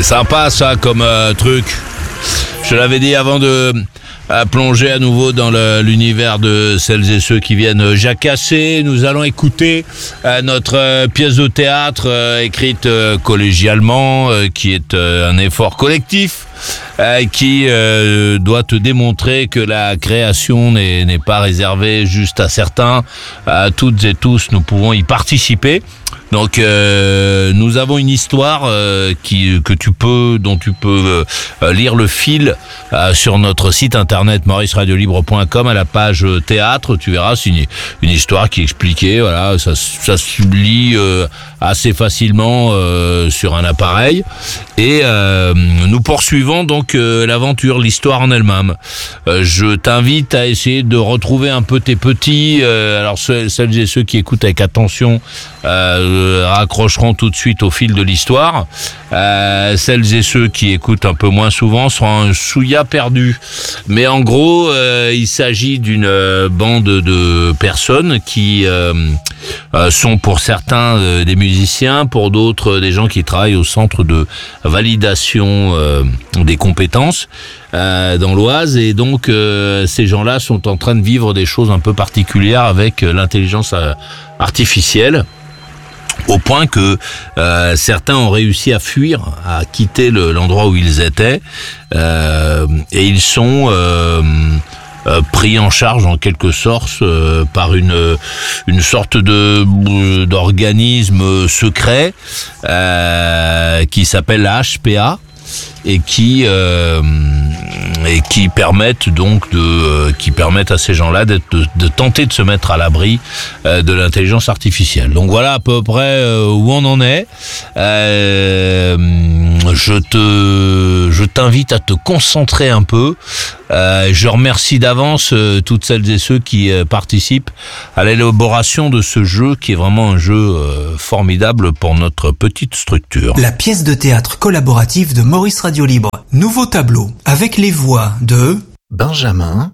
C'est sympa ça comme truc. Je l'avais dit avant de plonger à nouveau dans l'univers de celles et ceux qui viennent jacasser. Nous allons écouter notre pièce de théâtre écrite collégialement, qui est un effort collectif, qui doit te démontrer que la création n'est pas réservée juste à certains. Toutes et tous, nous pouvons y participer. Donc nous avons une histoire dont tu peux lire le fil sur notre site internet mauriceradiolibre.com à la page théâtre. Tu verras, c'est une histoire qui est expliquée. Voilà, ça se lit assez facilement sur un appareil. Et nous poursuivons donc l'aventure, l'histoire en elle-même. Je t'invite à essayer de retrouver un peu tes petits. Alors celles et ceux qui écoutent avec attention raccrocheront tout de suite au fil de l'histoire. Celles et ceux qui écoutent un peu moins souvent seront un chouïa perdu. Mais en gros, il s'agit d'une bande de personnes qui sont pour certains des musiciens, pour d'autres des gens qui travaillent au centre de validation des compétences dans l'Oise. Et donc ces gens-là sont en train de vivre des choses un peu particulières avec l'intelligence artificielle, au point que certains ont réussi à fuir, à quitter l'endroit où ils étaient, et ils sont pris en charge en quelque sorte par une sorte d'organisme secret qui s'appelle la HPA et qui permettent à ces gens-là de tenter de se mettre à l'abri de l'intelligence artificielle. Donc voilà à peu près où on en est. Je t'invite à te concentrer un peu. Je remercie d'avance toutes celles et ceux qui participent à l'élaboration de ce jeu qui est vraiment un jeu formidable pour notre petite structure. La pièce de théâtre collaborative de Maurice Radio Libre. Nouveau tableau avec les voix de Benjamin,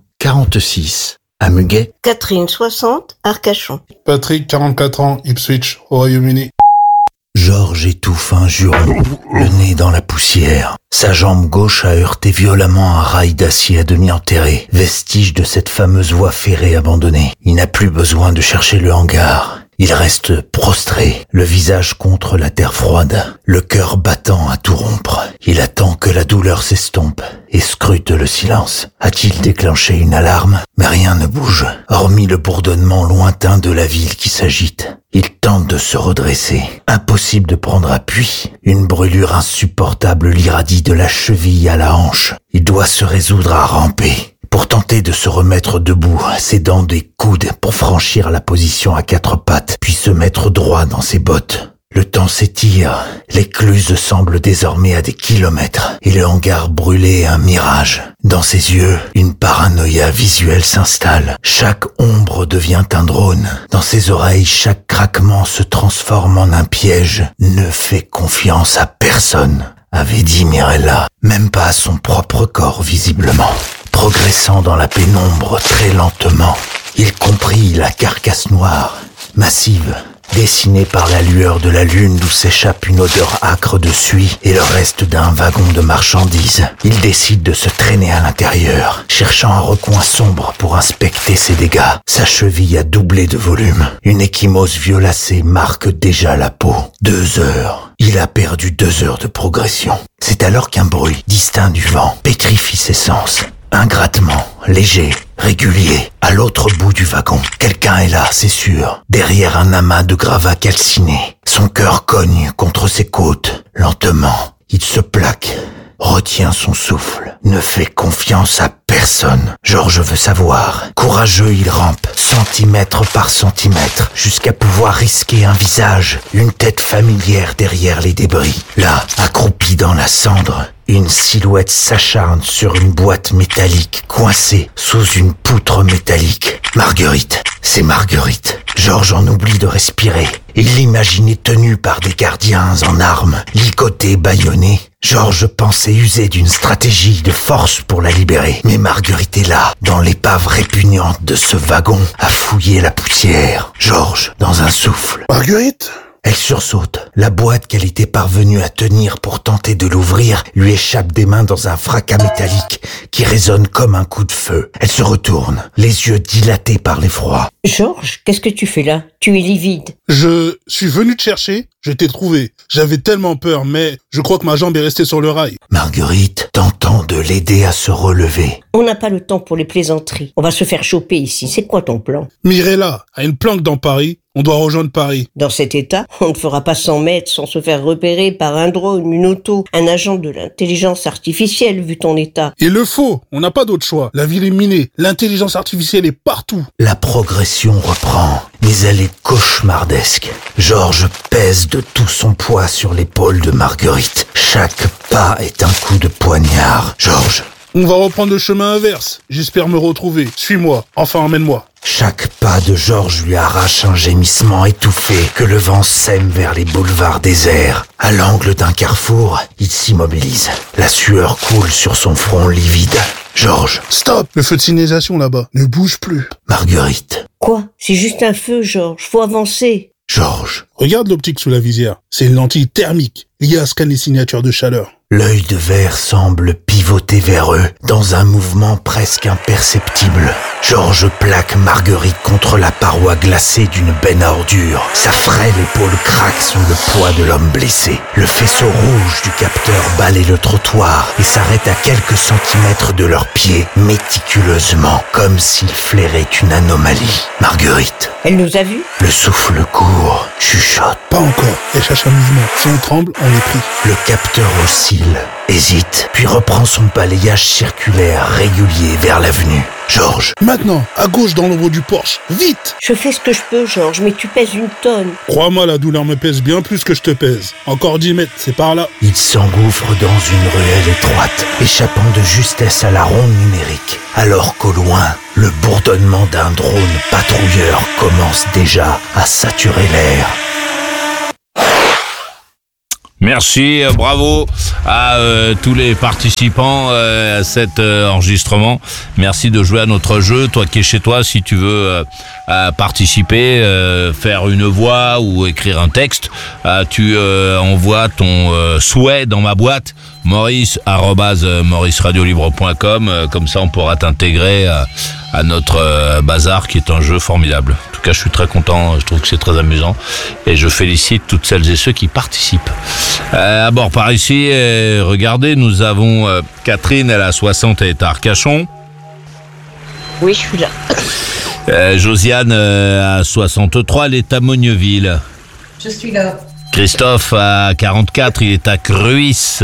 46, à Muguet. Catherine, 60, Arcachon. Patrick, 44 ans, Ipswich, au Royaume-Uni. Georges étouffe un juron, le nez dans la poussière. Sa jambe gauche a heurté violemment un rail d'acier à demi enterré, vestige de cette fameuse voie ferrée abandonnée. Il n'a plus besoin de chercher le hangar. Il reste prostré, le visage contre la terre froide, le cœur battant à tout rompre. Il attend que la douleur s'estompe et scrute le silence. A-t-il déclenché une alarme? Mais rien ne bouge, hormis le bourdonnement lointain de la ville qui s'agite. Il tente de se redresser. Impossible de prendre appui. Une brûlure insupportable l'irradie de la cheville à la hanche. Il doit se résoudre à ramper. Pour tenter de se remettre debout, s'aidant des coudes pour franchir la position à quatre pattes, puis se mettre droit dans ses bottes. Le temps s'étire, l'écluse semble désormais à des kilomètres, et le hangar brûlé est un mirage. Dans ses yeux, une paranoïa visuelle s'installe. Chaque ombre devient un drone. Dans ses oreilles, chaque craquement se transforme en un piège. Ne fait confiance à personne, avait dit Mirella, même pas à son propre corps visiblement. Progressant dans la pénombre très lentement, il comprit la carcasse noire, massive, dessinée par la lueur de la lune d'où s'échappe une odeur âcre de suie et le reste d'un wagon de marchandises. Il décide de se traîner à l'intérieur, cherchant un recoin sombre pour inspecter ses dégâts. Sa cheville a doublé de volume. Une ecchymose violacée marque déjà la peau. 2 heures. Il a perdu 2 heures de progression. C'est alors qu'un bruit, distinct du vent, pétrifie ses sens. Un grattement, léger, régulier, à l'autre bout du wagon. Quelqu'un est là, c'est sûr, derrière un amas de gravats calcinés. Son cœur cogne contre ses côtes. Lentement, il se plaque, retient son souffle, ne fait confiance à personne. Georges veut savoir. Courageux, il rampe, centimètre par centimètre, jusqu'à pouvoir risquer un visage, une tête familière derrière les débris. Là, accroupi dans la cendre, une silhouette s'acharne sur une boîte métallique coincée sous une poutre métallique. Marguerite, c'est Marguerite. Georges en oublie de respirer. Il l'imaginait tenue par des gardiens en armes, ligotés, bâillonnés. Georges pensait user d'une stratégie de force pour la libérer. Mais Marguerite est là, dans l'épave répugnante de ce wagon, à fouiller la poussière. Georges, dans un souffle. Marguerite? Elle sursaute. La boîte qu'elle était parvenue à tenir pour tenter de l'ouvrir lui échappe des mains dans un fracas métallique qui résonne comme un coup de feu. Elle se retourne, les yeux dilatés par l'effroi. Georges, qu'est-ce que tu fais là? Tu es livide. Je suis venu te chercher, je t'ai trouvé. J'avais tellement peur, mais je crois que ma jambe est restée sur le rail. Marguerite, tentant de l'aider à se relever. On n'a pas le temps pour les plaisanteries. On va se faire choper ici. C'est quoi ton plan? Mirella a une planque dans Paris. On doit rejoindre Paris. Dans cet état, on ne fera pas 100 mètres sans se faire repérer par un drone, une auto, un agent de l'intelligence artificielle, vu ton état. Il le faut, on n'a pas d'autre choix. La ville est minée, l'intelligence artificielle est partout. La progression reprend, mais elle est cauchemardesque. Georges pèse de tout son poids sur l'épaule de Marguerite. Chaque pas est un coup de poignard. Georges. On va reprendre le chemin inverse. J'espère me retrouver. Suis-moi, enfin emmène-moi. Chaque pas de Georges lui arrache un gémissement étouffé que le vent sème vers les boulevards déserts. À l'angle d'un carrefour, il s'immobilise. La sueur coule sur son front livide. Georges. Stop! Le feu de signalisation là-bas. Ne bouge plus. Marguerite. Quoi? C'est juste un feu, Georges. Faut avancer. Georges. Regarde l'optique sous la visière. C'est une lentille thermique liée à scanner signatures de chaleur. L'œil de verre semble pivoter vers eux, dans un mouvement presque imperceptible. Georges plaque Marguerite contre la paroi glacée d'une benne à ordures. Sa frêle épaule craque sous le poids de l'homme blessé. Le faisceau rouge du capteur balaye le trottoir et s'arrête à quelques centimètres de leurs pieds, méticuleusement, comme s'il flairait une anomalie. Marguerite. Elle nous a vus? Le souffle court, chuchote. Pas encore. Elle cherche un mouvement. Si on tremble, on est pris. Le capteur oscille, hésite, puis reprend son balayage circulaire régulier vers l'avenue. Georges. Maintenant, à gauche dans l'ombre du Porsche. Vite! Je fais ce que je peux, Georges, mais tu pèses une tonne. Crois-moi, la douleur me pèse bien plus que je te pèse. Encore 10 mètres, c'est par là. Il s'engouffre dans une ruelle étroite, échappant de justesse à la ronde numérique, alors qu'au loin, le bourdonnement d'un drone patrouilleur commence déjà à saturer l'air. Merci, bravo à tous les participants à cet enregistrement. Merci de jouer à notre jeu. Toi qui es chez toi, si tu veux participer, faire une voix ou écrire un texte, tu envoies ton souhait dans ma boîte maurice@mauriceradiolibre.com. Comme ça, on pourra t'intégrer à notre bazar, qui est un jeu formidable. En tout cas, je suis très content. Je trouve que c'est très amusant et je félicite toutes celles et ceux qui participent. À bord par ici, regardez, nous avons Catherine, elle a 60, elle est à Arcachon. Oui, je suis là. Josiane à 63, elle est à Mogneuville. Je suis là. Christophe à 44, il est à Cruis.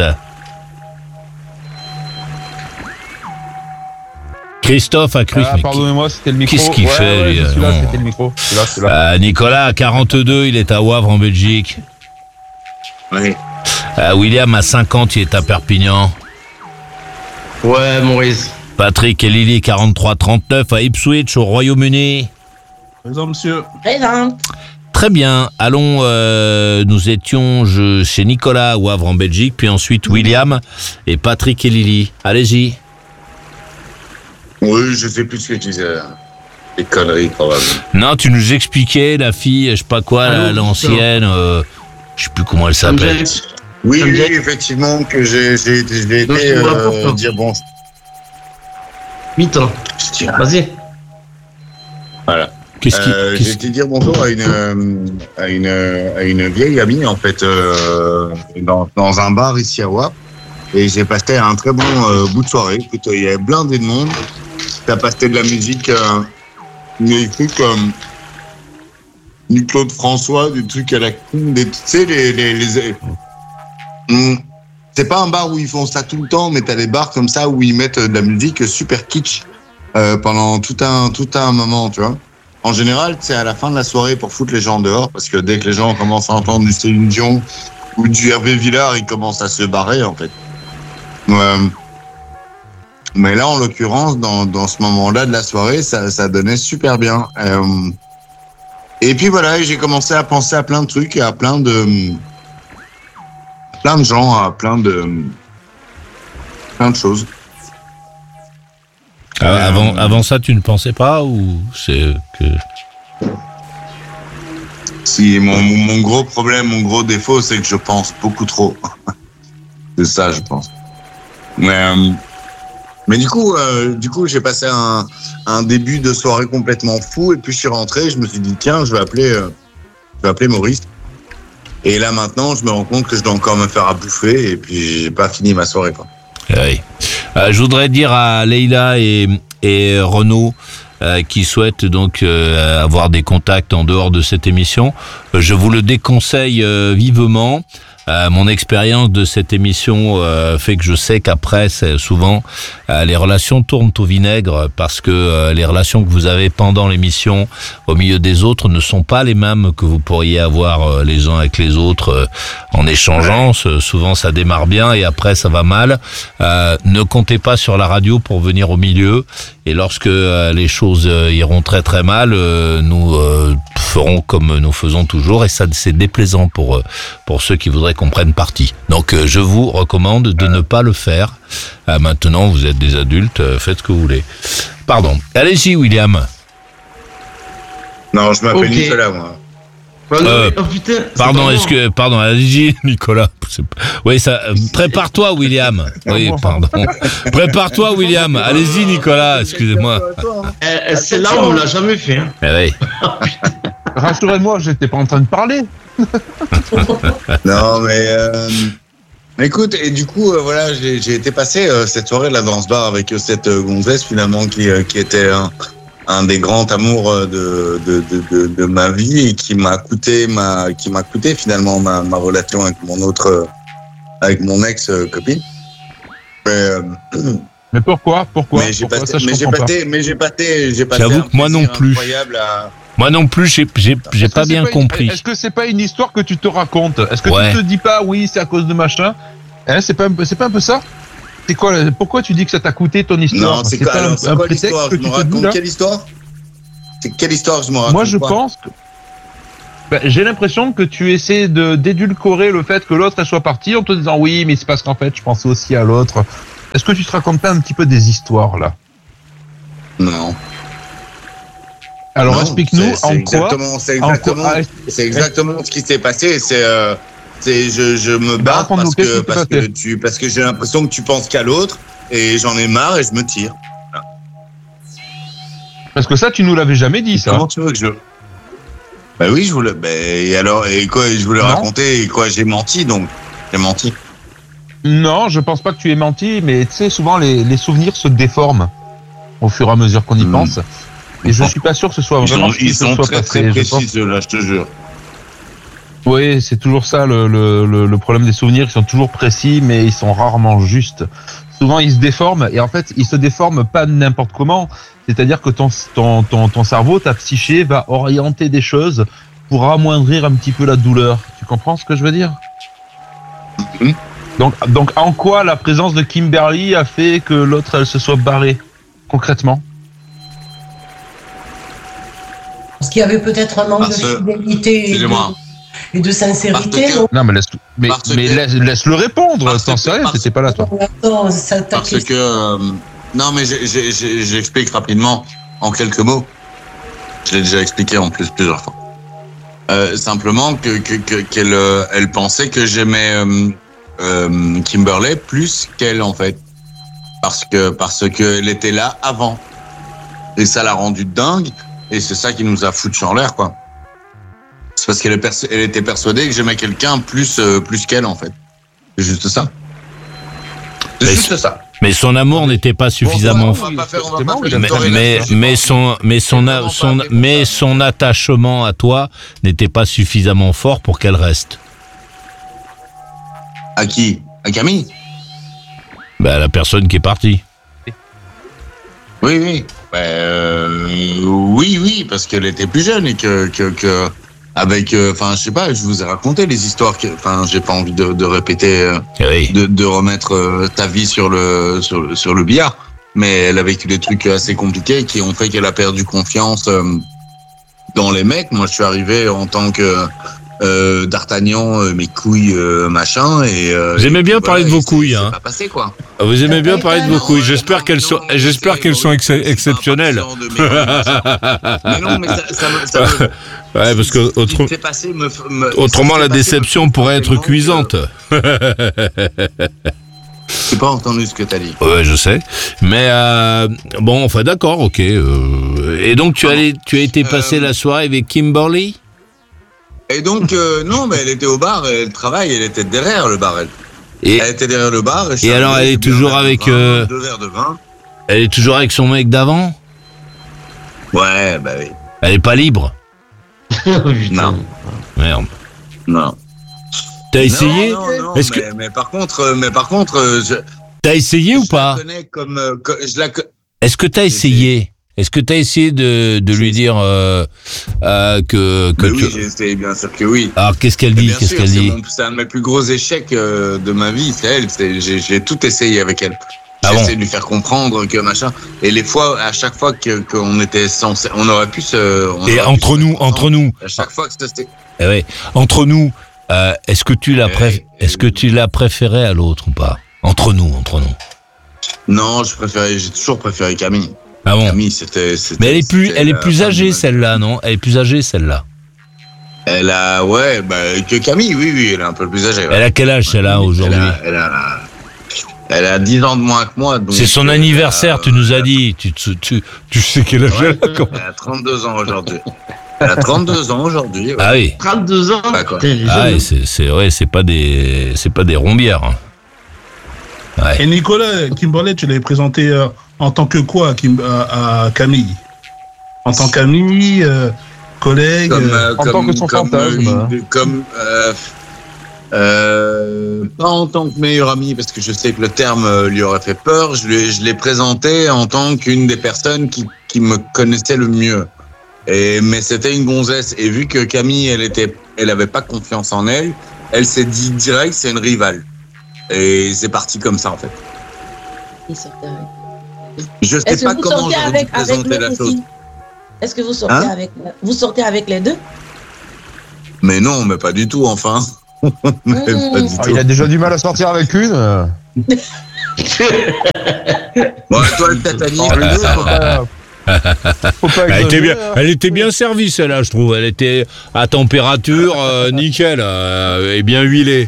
Christophe à Cruis. Pardonnez-moi, c'était le micro. Qu'est-ce qu'il fait, lui? Celui-là, c'était le micro. Celui-là. Nicolas à 42, il est à Wavre en Belgique. Oui. William à 50, il est à Perpignan. Ouais, Maurice. Patrick et Lily 43-39 à Ipswich au Royaume-Uni. Présent, monsieur. Présent. Très bien, allons, nous étions chez Nicolas à Wavre en Belgique, puis ensuite William et Patrick et Lily. Allez-y. Oui, je sais plus ce que tu disais. Des conneries, probablement. Non, tu nous expliquais la fille, je sais pas quoi, l'ancienne, je sais plus comment elle s'appelle. Oui, effectivement, que j'ai été dire bon. 8 ans. Vas-y. Voilà. J'ai été dire bonjour à une vieille amie, en fait, dans un bar ici à Wavre. Et j'ai passé un très bon bout de soirée. Écoute, il y avait blindé de monde. T'as passé de la musique, des trucs comme du Claude François, des trucs à la con, tu sais, c'est pas un bar où ils font ça tout le temps, mais t'as des bars comme ça où ils mettent de la musique super kitsch pendant tout un moment, tu vois. En général, c'est à la fin de la soirée pour foutre les gens dehors, parce que dès que les gens commencent à entendre du Céline Dion ou du Hervé Villard, ils commencent à se barrer, en fait. Mais là, en l'occurrence, dans ce moment-là de la soirée, ça donnait super bien. Et puis voilà, j'ai commencé à penser à plein de trucs, à plein de gens, à plein de choses. Avant ça, tu ne pensais pas, ou c'est que... Si mon gros problème, mon gros défaut, c'est que je pense beaucoup trop. C'est ça, je pense. Mais du coup, j'ai passé un début de soirée complètement fou, et puis je suis rentré, je me suis dit tiens, je vais appeler Maurice. Et là maintenant, je me rends compte que je dois encore me faire à bouffer, et puis j'ai pas fini ma soirée, quoi. Oui. Je voudrais dire à Leïla et Renaud qui souhaitent donc avoir des contacts en dehors de cette émission, je vous le déconseille vivement. Mon expérience de cette émission fait que je sais qu'après, souvent, les relations tournent au vinaigre parce que les relations que vous avez pendant l'émission au milieu des autres ne sont pas les mêmes que vous pourriez avoir les uns avec les autres en échangeant. Souvent, ça démarre bien et après, ça va mal. Ne comptez pas sur la radio pour venir au milieu. Et lorsque les choses iront très très mal, nous ferons comme nous faisons toujours, et ça c'est déplaisant pour ceux qui voudraient qu'on prenne parti. Donc je vous recommande de ne pas le faire. Maintenant vous êtes des adultes, faites ce que vous voulez. Pardon. Allez-y William. Non, je m'appelle Nicolas, moi. Oh putain. Pardon, allez-y Nicolas. Oui, ça. Prépare-toi William. Oui, pardon. Prépare-toi William. Allez-y Nicolas. Excusez-moi. C'est là où on l'a jamais fait. Hein. Oui. Rassurez-moi, j'étais pas en train de parler. Non, mais écoute, et du coup, voilà, j'ai été passer cette soirée là dans ce bar avec cette gonzesse finalement qui était un des grands amours de ma vie et qui m'a coûté finalement ma relation avec mon ex copine. Mais pourquoi Mais j'ai pâté. J'avoue que moi non plus. Moi non plus, j'ai pas bien compris. Est-ce que c'est pas une histoire que tu te racontes? Est-ce que tu te dis pas oui, c'est à cause de machin? C'est pas un peu ça? C'est quoi? Pourquoi tu dis que ça t'a coûté ton histoire? Non, c'est quoi l'histoire? Je me raconte quelle histoire? C'est quelle histoire je me raconte? Moi, je pense que j'ai l'impression que tu essaies d'édulcorer le fait que l'autre elle soit partie en te disant oui, mais c'est parce qu'en fait, je pensais aussi à l'autre. Est-ce que tu te racontes pas un petit peu des histoires là? Non. Alors explique-nous en quoi. C'est exactement ce qui s'est passé. Je me bats parce que j'ai l'impression que tu penses qu'à l'autre et j'en ai marre et je me tire. Voilà. Parce que ça, tu nous l'avais jamais dit, ça. Comment tu veux que je... Bah oui, je voulais. Et quoi, je voulais raconter et quoi, j'ai menti, donc j'ai menti. Non, je pense pas que tu aies menti, mais tu sais, souvent les souvenirs se déforment au fur et à mesure qu'on y pense. Et je suis pas sûr que ce soit vraiment ils sont très précis, ceux-là, je te jure. Oui, c'est toujours ça le problème des souvenirs. Ils sont toujours précis, mais ils sont rarement justes. Souvent, ils se déforment, et en fait, ils se déforment pas n'importe comment. C'est-à-dire que ton cerveau, ta psyché, va orienter des choses pour amoindrir un petit peu la douleur. Tu comprends ce que je veux dire? Donc, en quoi la présence de Kimberly a fait que l'autre, elle se soit barrée, concrètement? Parce qu'il y avait peut-être un manque de fidélité et de sincérité. Non, mais laisse-le répondre. T'en sais rien, t'étais pas là, toi. Parce que non, mais j'explique rapidement en quelques mots. Je l'ai déjà expliqué en plus plusieurs fois. Simplement qu'elle pensait que j'aimais Kimberly plus qu'elle en fait, parce que elle était là avant et ça l'a rendue dingue. Et c'est ça qui nous a foutu en l'air, quoi. C'est parce qu'elle était persuadée que j'aimais quelqu'un plus qu'elle, en fait. C'est juste ça. C'est juste ça. Mais son amour n'était pas suffisamment fort. Mais son attachement à toi n'était pas suffisamment fort pour qu'elle reste. À qui? À Camille? La personne qui est partie. Oui. Oui, parce qu'elle était plus jeune et que avec, je sais pas, je vous ai raconté les histoires j'ai pas envie de répéter, de remettre ta vie sur le billard, mais elle a vécu des trucs assez compliqués qui ont fait qu'elle a perdu confiance dans les mecs. Moi, je suis arrivé en tant que D'Artagnan, mes couilles, machin, et... Vous aimez bien parler de vos couilles, hein. C'est pas passé, quoi. Vous aimez bien parler de vos couilles. J'espère qu'elles sont exceptionnelles. Mais non, mais ça ouais, parce que autrement la déception pourrait être cuisante. J'ai pas entendu ce que t'as dit. Ouais, je sais. Mais bon, enfin d'accord, ok. Et donc tu as été passer la soirée avec Kimberly? Et donc non, mais elle était au bar, elle travaille, elle était derrière le bar. Elle était derrière le bar. Et alors elle est toujours avec 2 verres de vin. Elle est toujours avec son mec d'avant? Ouais, bah oui. Elle est pas libre? Non. Merde. Non. T'as essayé? Non, mais par contre, t'as essayé ou pas? Est-ce que t'as essayé? Est-ce que t'as essayé de lui dire que oui, j'ai essayé, bien sûr que oui. Alors qu'est-ce qu'elle dit? Qu'est-ce qu'elle dit? C'est un de mes plus gros échecs de ma vie, c'est elle. J'ai tout essayé avec elle. J'ai essayé de lui faire comprendre que machin. Et les fois, à chaque fois qu'on était censé, on aurait pu se. Et entre nous. À chaque fois que c'était. Eh ouais. Entre nous, est-ce que tu l'as préférée à l'autre ou pas? Entre nous. Non, j'ai toujours préféré Camille. Ah bon? Camille, c'était. Mais elle est plus âgée celle-là, non? Elle est plus âgée celle-là. Elle a, que Camille, oui, elle est un peu plus âgée. Ouais. Elle a quel âge celle-là aujourd'hui? Elle a 10 ans de moins que moi. C'est son anniversaire, tu nous as dit. Tu sais quel âge elle a quand même. Elle a 32 ans aujourd'hui. Elle a 32 ans aujourd'hui. Ouais. Ah oui. 32 ans. Ah oui, c'est pas des rombières. Hein. Ouais. Et Nicolas, Kimberly, tu l'avais présenté en tant que quoi à Camille? En tant qu'ami, collègue, en tant que son fantasme. Pas en tant que meilleur ami, parce que je sais que le terme lui aurait fait peur. Je l'ai présenté en tant qu'une des personnes qui me connaissait le mieux. Mais c'était une gonzesse. Et vu que Camille, elle avait pas confiance en elle, elle s'est dit direct, c'est une rivale. Et c'est parti comme ça, en fait. Je sais pas comment je vais présenter la chose. Est-ce que vous sortez avec les deux? Mais non, mais pas du tout, enfin. Pas du tout. Il a déjà du mal à sortir avec une. Bon, toi, le Tatani, elle était bien servie celle-là, je trouve. Elle était à température nickel et bien huilée.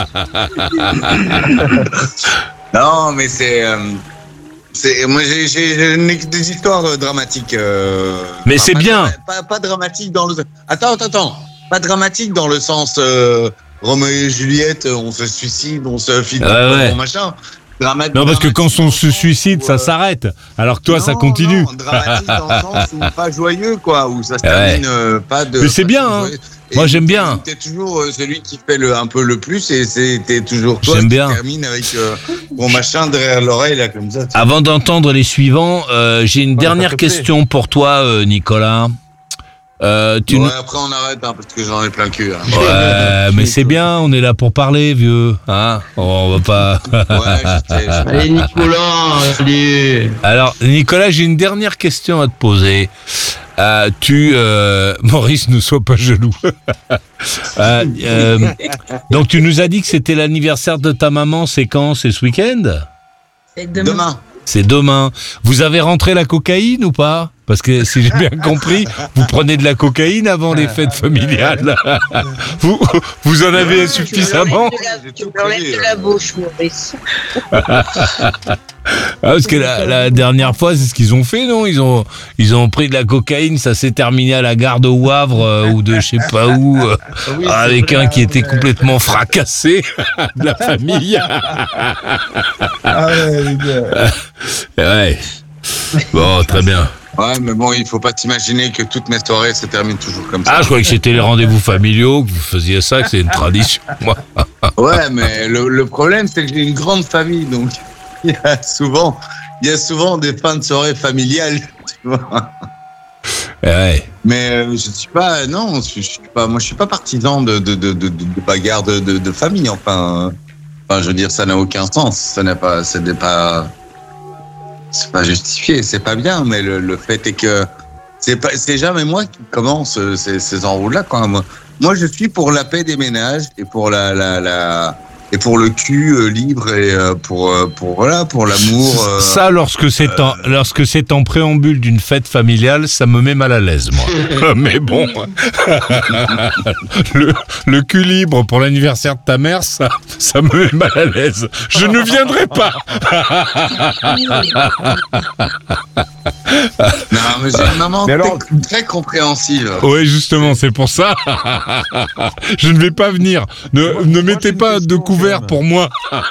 Non, mais moi j'ai des histoires dramatiques. Mais c'est bien. Pas dramatique dans le. Attends. Pas dramatique dans le sens Roméo et Juliette, on se suicide, on se file machin. Non, parce que quand on se suicide, ça s'arrête. Alors que toi, ça continue. Non, dramatique dans le sens où pas joyeux, quoi, où ça se termine pas de. Mais c'est bien, hein. Moi, j'aime bien. T'es toujours celui qui fait un peu le plus, et t'es toujours toi qui termine avec mon machin derrière l'oreille, là, comme ça. Avant d'entendre les suivants, j'ai une dernière question pour toi, Nicolas. Après on arrête parce que j'en ai plein le cul. Hein. Ouais, mais c'est bien, on est là pour parler, vieux. Hein, on va pas. Allez Nicolas, allez. Alors Nicolas, j'ai une dernière question à te poser. Maurice, ne sois pas jaloux. Donc tu nous as dit que c'était l'anniversaire de ta maman. C'est quand? C'est ce week-end? C'est demain. C'est demain. Vous avez rentré la cocaïne ou pas? Parce que si j'ai bien compris, vous prenez de la cocaïne avant les fêtes familiales. Vous en avez suffisamment? Tu m'enlèves de la bouche, Maurice. Parce que la dernière fois, c'est ce qu'ils ont fait, non? Ils ont pris de la cocaïne, ça s'est terminé à la gare de Wavre ou de je sais pas où, avec un qui était complètement fracassé de la famille. Ouais. Bon, très bien. Ouais, mais bon, il faut pas t'imaginer que toutes mes soirées se terminent toujours comme ça. Ah, je croyais que c'était les rendez-vous familiaux, que vous faisiez ça, que c'est une tradition. Ouais, mais le problème, c'est que j'ai une grande famille, donc il y a souvent des fins de soirée familiales, tu vois. Ouais. Mais je suis pas, non, je suis pas partisan de bagarre de famille, enfin, je veux dire, ça n'a aucun sens, c'est pas justifié, c'est pas bien, mais le fait est que c'est jamais moi qui commence ces enroules-là, quoi. Moi, moi, je suis pour la paix des ménages et pour et pour le cul libre et pour l'amour. Ça, lorsque c'est en préambule d'une fête familiale, ça me met mal à l'aise, moi. Mais bon, le cul libre pour l'anniversaire de ta mère, ça me met mal à l'aise. Je ne viendrai pas. Non, mais j'ai une maman très compréhensive. Oui, justement, c'est pour ça. Je ne vais pas venir. Ne mettez pas de couvert pour moi.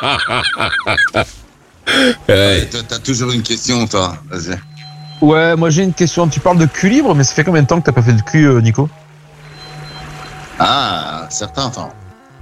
Ouais, toi, t'as toujours une question, toi. Vas-y. Ouais, moi j'ai une question. Tu parles de cul libre, mais ça fait combien de temps que t'as pas fait de cul, Nico? Ah, un certain temps.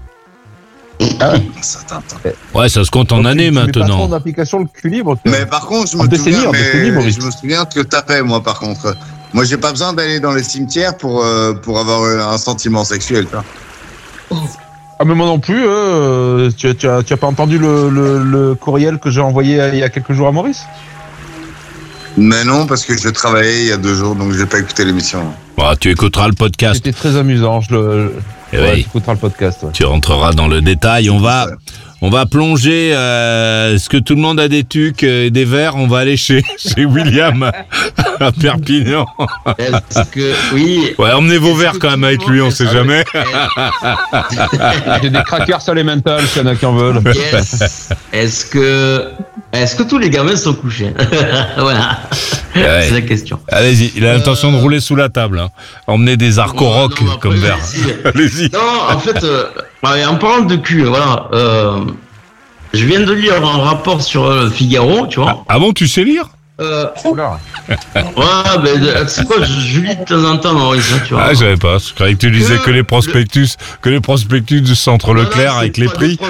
Ouais, ça se compte en années maintenant. Tu mets pas trop d'application le cul libre. Mais par contre, je me souviens que tapais, moi, par contre. Moi, j'ai pas besoin d'aller dans les cimetières pour avoir un sentiment sexuel, toi. Ah, mais moi non plus. Tu as pas entendu le courriel que j'ai envoyé il y a quelques jours à Maurice? Mais non, parce que je travaillais il y a 2 jours, donc j'ai pas écouté l'émission. Bah, tu écouteras le podcast. C'était très amusant. Tu écouteras le podcast. Ouais. Tu rentreras dans le détail. On va plonger. Est-ce que tout le monde a des tucs et des verres? On va aller chez William à Perpignan. Est-ce que oui? Ouais, emmenez vos verres quand même avec lui, on sait jamais. J'ai des crackers elemental, s'il y en a qui en veulent. Yes. Est-ce que tous les gamins sont couchés? Voilà. Ouais. C'est la question. Allez-y, il a l'intention de rouler sous la table. Hein. Emmener des arco-rock comme verre. Allez-y. Non, en fait, en parlant de cul, voilà. Je viens de lire un rapport sur Figaro, tu vois. Ah bon, tu sais lire? Ouais, ben, c'est quoi, je lis de temps en temps, Maurice, tu vois. Ah, je savais pas. Je croyais que tu lisais que les prospectus du centre Leclerc avec les prix.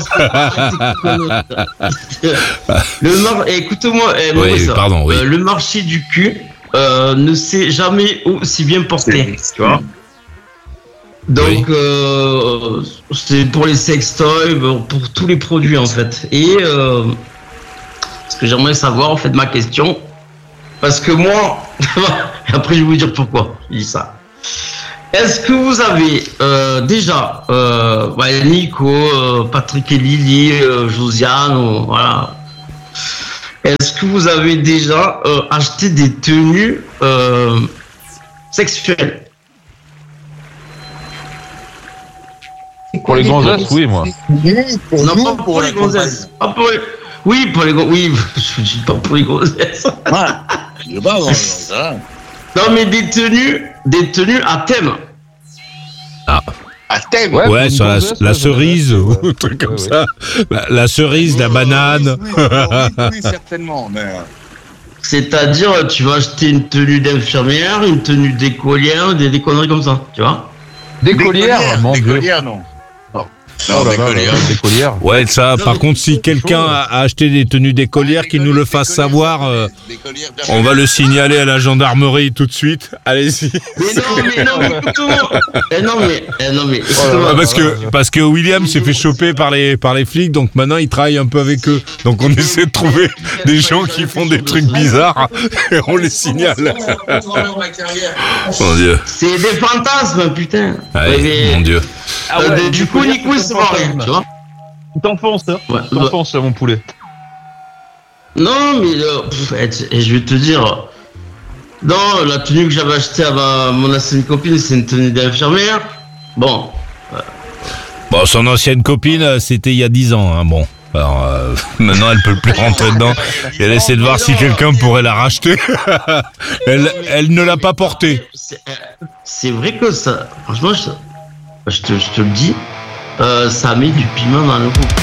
Écoute-moi, oui, pardon, oui. Le marché du cul ne s'est jamais aussi bien porté, tu vois. Donc, c'est pour les sextoys, pour tous les produits, en fait. Et ce que j'aimerais savoir, en fait, ma question, parce que moi, après je vais vous dire pourquoi je dis ça. Est-ce que vous avez déjà, Nico, Patrick et Lily, Josiane, voilà. Est-ce que vous avez déjà acheté des tenues sexuelles? Pour les gonzesses, oui, moi. Non, pas pour les gonzesses. Oui, pour les gonzesses. Oui, je dis pas pour les gonzesses. Non, mais des tenues à thème. Ah. À thème? Ouais, sur la cerise ou un truc comme ça. La cerise, la banane. Oui, certainement. Mais... C'est-à-dire, tu vas acheter une tenue d'infirmière, une tenue d'écolière, des conneries comme ça, tu vois? D'écolière, mon Dieu. D'écolière, non. Non, d'écolière. Ouais, ça, par contre, si quelqu'un a acheté des tenues d'écolière, qu'il nous le fasse savoir, on va le signaler à la gendarmerie tout de suite. Allez-y. Mais non, mais écoute-moi. Parce que William s'est fait choper par les flics, donc maintenant il travaille un peu avec eux. Donc on essaie de trouver des gens qui font des trucs bizarres et on les signale. Mon Dieu. C'est des fantasmes, putain. Allez, mon Dieu. Du coup, Nico, c'est pas rien, tu vois. T'enfonces, mon poulet. Non, mais je vais te dire. Non, la tenue que j'avais achetée à mon ancienne copine, c'est une tenue d'infirmière. Bon. Bon, son ancienne copine, c'était il y a 10 ans, hein, bon. Alors, maintenant, elle peut plus rentrer dedans. Et elle essaie de voir si quelqu'un pourrait la racheter. Elle ne l'a pas portée. C'est vrai que ça, franchement, je te le dis, ça met du piment dans le goût.